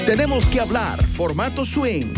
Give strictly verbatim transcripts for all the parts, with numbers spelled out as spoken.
Tenemos que hablar, formato swing.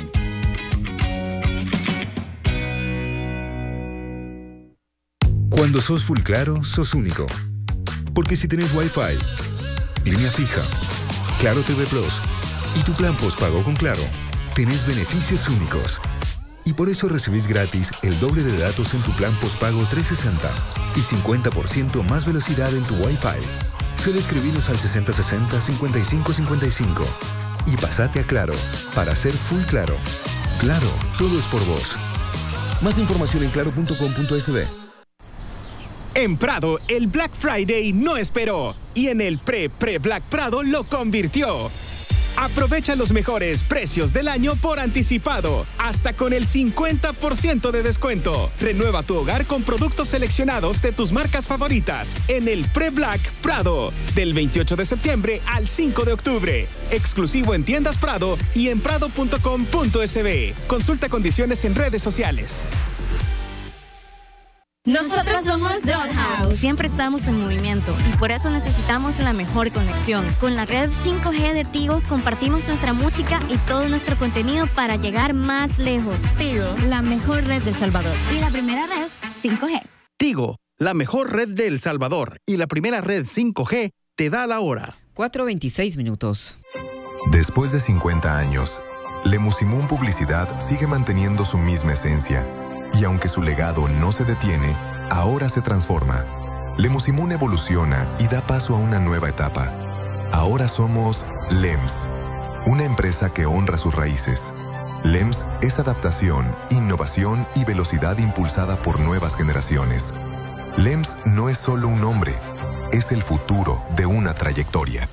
Cuando sos full claro, sos único. Porque si tenés Wi-Fi, línea fija, Claro T V Plus y tu plan postpago con Claro, tenés beneficios únicos. Y por eso recibís gratis el doble de datos en tu plan postpago trescientos sesenta y cincuenta por ciento más velocidad en tu Wi-Fi. Solo escribinos al sesenta sesenta cincuenta y cinco cincuenta y cinco y pasate a Claro para ser full claro. Claro, todo es por vos. Más información en claro punto com punto es be. En Prado, el Black Friday no esperó y en el pre-pre-Black Prado lo convirtió. Aprovecha los mejores precios del año por anticipado, hasta con el cincuenta por ciento de descuento. Renueva tu hogar con productos seleccionados de tus marcas favoritas en el Pre-Black Prado, del veintiocho de septiembre al cinco de octubre. Exclusivo en tiendas Prado y en prado punto com punto es be. Consulta condiciones en redes sociales. Nosotros somos Dollhouse. Siempre estamos en movimiento y por eso necesitamos la mejor conexión. Con la red cinco G de Tigo compartimos nuestra música y todo nuestro contenido para llegar más lejos. Tigo, la mejor red del Salvador. Y la primera red cinco G. Tigo, la mejor red de El Salvador y la primera red cinco G te da la hora. cuatro veintiséis minutos. Después de cincuenta años, Lemusimún Publicidad sigue manteniendo su misma esencia. Y aunque su legado no se detiene, ahora se transforma. Lemusimún evoluciona y da paso a una nueva etapa. Ahora somos L E M S, una empresa que honra sus raíces. L E M S es adaptación, innovación y velocidad impulsada por nuevas generaciones. L E M S no es solo un nombre, es el futuro de una trayectoria.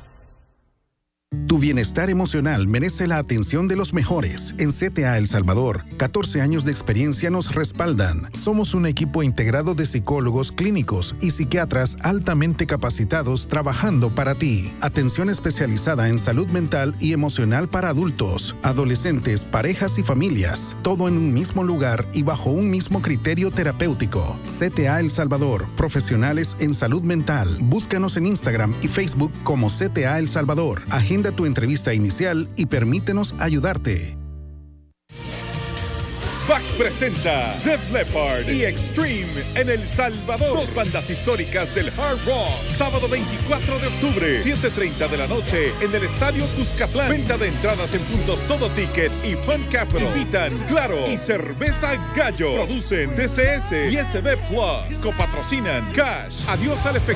Tu bienestar emocional merece la atención de los mejores. En C T A El Salvador, catorce años de experiencia nos respaldan. Somos un equipo integrado de psicólogos clínicos y psiquiatras altamente capacitados trabajando para ti. Atención especializada en salud mental y emocional para adultos, adolescentes, parejas y familias. Todo en un mismo lugar y bajo un mismo criterio terapéutico. C T A El Salvador, profesionales en salud mental. Búscanos en Instagram y Facebook como C T A El Salvador. Agenda tu entrevista inicial y permítenos ayudarte. B A C presenta Def Leppard y Extreme en El Salvador. Dos bandas históricas del hard rock. Sábado veinticuatro de octubre, siete treinta de la noche, en el Estadio Cuscatlán. Venta de entradas en puntos Todo Ticket y Fun Capital. Invitan Claro y Cerveza Gallo. Producen T C S y S B Plus. Copatrocinan Cash. Adiós al efectivo.